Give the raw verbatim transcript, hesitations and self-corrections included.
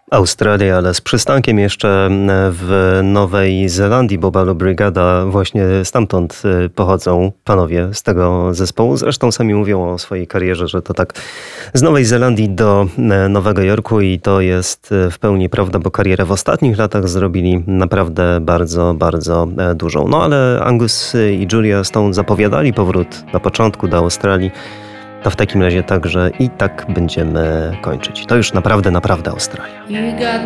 Australia, ale z przystankiem jeszcze w Nowej Zelandii, bo Balu Brigada właśnie stamtąd pochodzą panowie z tego zespołu. Zresztą sami mówią o swojej karierze, że to tak z Nowej Zelandii do Nowego Jorku i to jest w pełni prawda, bo karierę w ostatnich latach zrobili naprawdę bardzo, bardzo dużą. No ale Angus i Julia Stone zapowiadali powrót na początku do Australii. To w takim razie także i tak będziemy kończyć. To już naprawdę, naprawdę Australia. You got